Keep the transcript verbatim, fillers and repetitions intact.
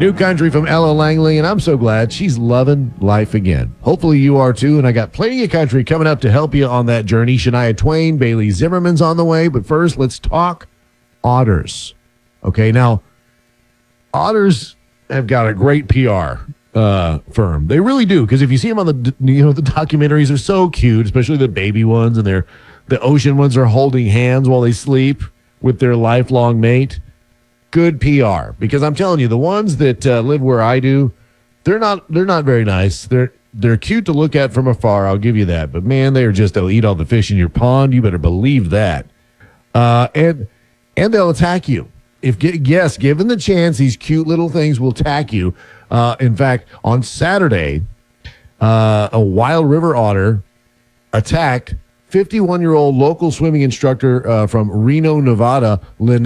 New country from Ella Langley, and I'm so glad she's loving life again. Hopefully you are too, and I got plenty of country coming up to help you on that journey. Shania Twain, Bailey Zimmerman's on the way, but first let's talk otters. Okay, now, otters have got a great P R uh, firm. They really do, because if you see them on the you know the documentaries, they're so cute, especially the baby ones, and they're the ocean ones are holding hands while they sleep with their lifelong mate. Good P R, because I'm telling you, the ones that uh, live where I do, they're not they're not very nice. They're they're cute to look at from afar, I'll give you that. But man, they're just they'll eat all the fish in your pond. You better believe that. Uh, and and they'll attack you. If yes, given the chance, these cute little things will attack you. Uh, in fact, on Saturday, uh, a wild river otter attacked fifty-one-year-old local swimming instructor uh, from Reno, Nevada, Lynette